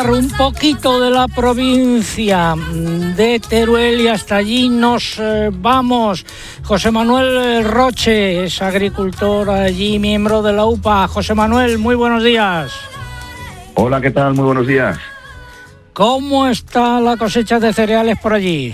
hablar un poquito de la provincia de Teruel y hasta allí nos vamos. José Manuel Roche es agricultor allí, miembro de la UPA. José Manuel, muy buenos días. Hola, ¿qué tal? Muy buenos días. ¿Cómo está la cosecha de cereales por allí?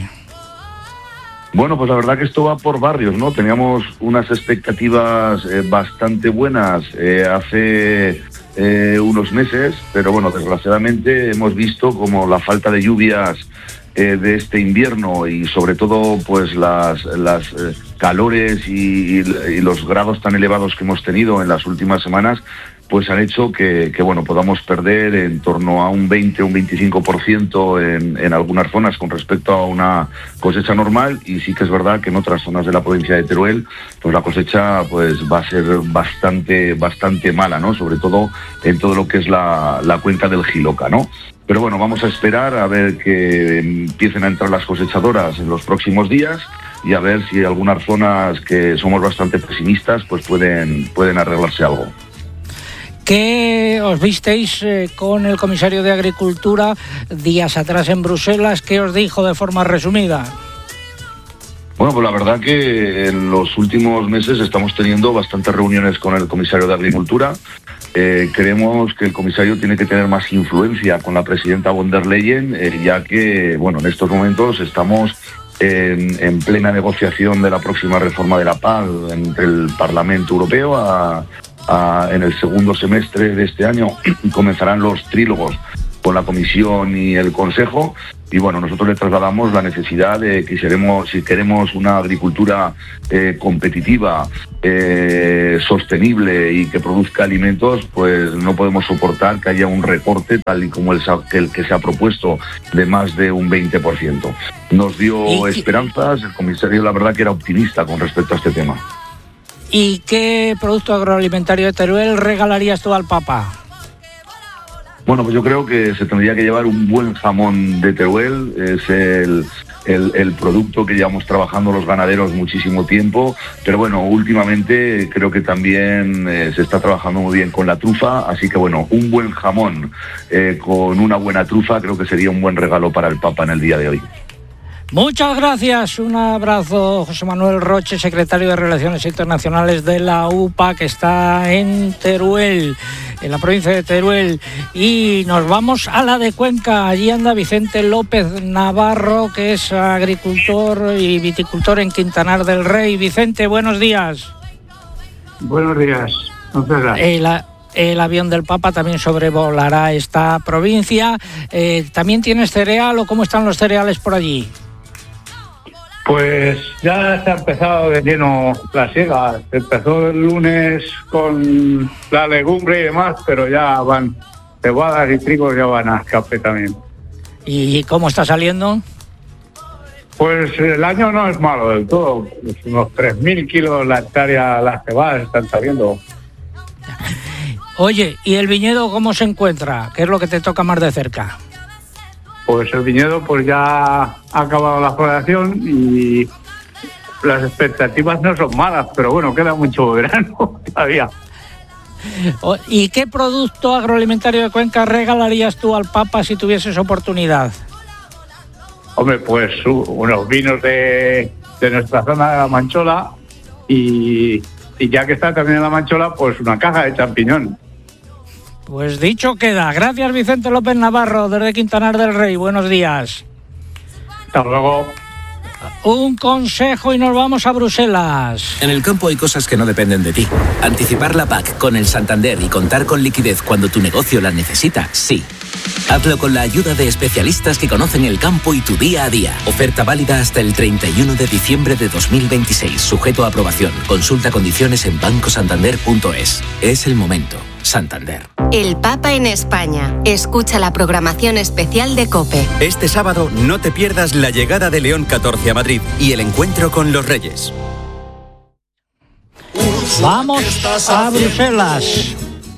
Bueno, pues la verdad que esto va por barrios, ¿no? Teníamos unas expectativas bastante buenas hace unos meses, pero bueno, desgraciadamente hemos visto como la falta de lluvias de este invierno y sobre todo pues las calores y los grados tan elevados que hemos tenido en las últimas semanas, pues han hecho que bueno, podamos perder en torno a un 20 o un 25% en algunas zonas con respecto a una cosecha normal, y sí que es verdad que en otras zonas de la provincia de Teruel pues la cosecha pues va a ser bastante mala, ¿no? Sobre todo en todo lo que es la cuenca del Jiloca, ¿no? Pero bueno, vamos a esperar a ver que empiecen a entrar las cosechadoras en los próximos días y a ver si algunas zonas que somos bastante pesimistas pues pueden arreglarse algo. ¿Qué os visteis con el comisario de Agricultura días atrás en Bruselas? ¿Qué os dijo de forma resumida? Bueno, pues la verdad que en los últimos meses estamos teniendo bastantes reuniones con el comisario de Agricultura. Creemos que el comisario tiene que tener más influencia con la presidenta von der Leyen, ya que, bueno, en estos momentos estamos en plena negociación de la próxima reforma de la PAC entre el Parlamento Europeo. En el segundo semestre de este año comenzarán los trílogos con la Comisión y el Consejo, y bueno, nosotros le trasladamos la necesidad de que si queremos una agricultura competitiva, sostenible y que produzca alimentos, pues no podemos soportar que haya un recorte tal y como el que se ha propuesto de más de un 20%. Nos dio esperanzas, el comisario la verdad que era optimista con respecto a este tema. ¿Y qué producto agroalimentario de Teruel regalarías tú al Papa? Bueno, pues yo creo que se tendría que llevar un buen jamón de Teruel. Es el producto que llevamos trabajando los ganaderos muchísimo tiempo, pero bueno, últimamente creo que también se está trabajando muy bien con la trufa, así que bueno, un buen jamón con una buena trufa creo que sería un buen regalo para el Papa en el día de hoy. Muchas gracias, un abrazo. José Manuel Roche, secretario de Relaciones Internacionales de la UPA, que está en Teruel, en la provincia de Teruel. Y nos vamos a la de Cuenca. Allí anda Vicente López Navarro, que es agricultor y viticultor en Quintanar del Rey. Vicente, buenos días. Buenos días. El avión del Papa también sobrevolará esta provincia. ¿También tienes cereal o cómo están los cereales por allí? Pues ya se ha empezado de lleno la siega. Se empezó el lunes con la legumbre y demás, pero ya van cebadas y trigos, ya van a escape también. ¿Y cómo está saliendo? Pues el año no es malo del todo. Pues unos 3.000 kilos la hectárea, las cebadas están saliendo. Oye, ¿y el viñedo cómo se encuentra? ¿Qué es lo que te toca más de cerca? Pues el viñedo pues ya ha acabado la floración y las expectativas no son malas, pero bueno, queda mucho verano todavía. ¿Y qué producto agroalimentario de Cuenca regalarías tú al Papa si tuvieses oportunidad? Hombre, pues unos vinos de nuestra zona de La Manchola y ya que está también en La Manchola, pues una caja de champiñón. Pues dicho queda. Gracias, Vicente López Navarro, desde Quintanar del Rey. Buenos días. Hasta luego. Un consejo y nos vamos a Bruselas. En el campo hay cosas que no dependen de ti. Anticipar la PAC con el Santander y contar con liquidez cuando tu negocio la necesita, sí. Hazlo con la ayuda de especialistas que conocen el campo y tu día a día. Oferta válida hasta el 31 de diciembre de 2026. Sujeto a aprobación. Consulta condiciones en bancosantander.es. Es el momento. Santander. El Papa en España. Escucha la programación especial de COPE. Este sábado no te pierdas la llegada de León XIV a Madrid y el encuentro con los Reyes. Vamos a Bruselas.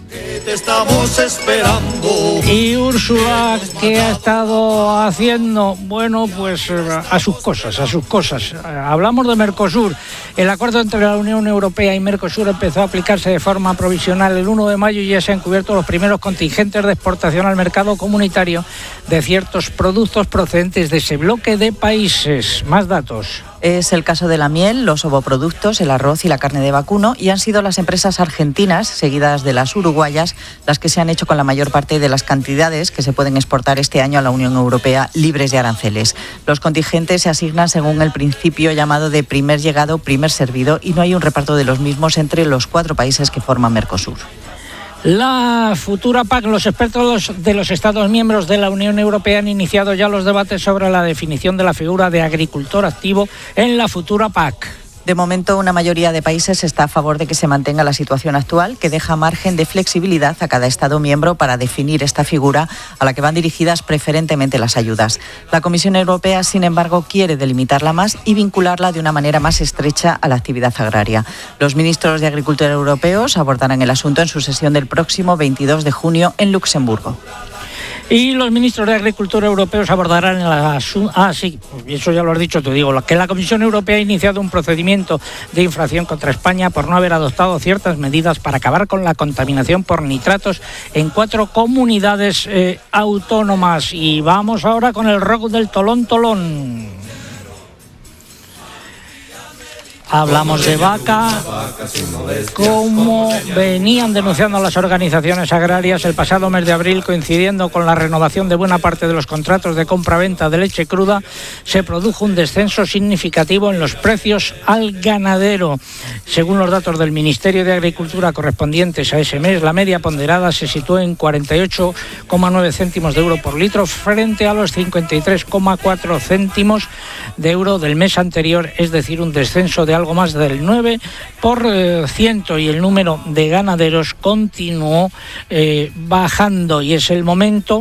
te estamos esperando. Y Úrsula, ¿qué ha estado haciendo? Bueno, pues a sus cosas. Hablamos de Mercosur. El acuerdo entre la Unión Europea y Mercosur empezó a aplicarse de forma provisional el 1 de mayo y ya se han cubierto los primeros contingentes de exportación al mercado comunitario de ciertos productos procedentes de ese bloque de países. Más datos. Es el caso de la miel, los ovoproductos, el arroz y la carne de vacuno, y han sido las empresas argentinas, seguidas de las uruguayas, las que se han hecho con la mayor parte de las cantidades que se pueden exportar este año a la Unión Europea libres de aranceles. Los contingentes se asignan según el principio llamado de primer llegado, primer servido, y no hay un reparto de los mismos entre los 4 países que forman Mercosur. La futura PAC, los expertos de los Estados miembros de la Unión Europea han iniciado ya los debates sobre la definición de la figura de agricultor activo en la futura PAC. De momento, una mayoría de países está a favor de que se mantenga la situación actual, que deja margen de flexibilidad a cada Estado miembro para definir esta figura a la que van dirigidas preferentemente las ayudas. La Comisión Europea, sin embargo, quiere delimitarla más y vincularla de una manera más estrecha a la actividad agraria. Los ministros de Agricultura europeos abordarán el asunto en su sesión del próximo 22 de junio en Luxemburgo. Y los ministros de Agricultura europeos abordarán el asunto. Sí, eso ya lo has dicho tú, digo, que la Comisión Europea ha iniciado un procedimiento de infracción contra España por no haber adoptado ciertas medidas para acabar con la contaminación por nitratos en 4 comunidades autónomas. Y vamos ahora con el rock del Tolón Tolón. Hablamos de vaca, como venían denunciando las organizaciones agrarias el pasado mes de abril, coincidiendo con la renovación de buena parte de los contratos de compra-venta de leche cruda, se produjo un descenso significativo en los precios al ganadero. Según los datos del Ministerio de Agricultura correspondientes a ese mes, la media ponderada se situó en 48,9 céntimos de euro por litro frente a los 53,4 céntimos de euro del mes anterior, es decir, un descenso de algo más del 9%, y el número de ganaderos continuó bajando, y es el momento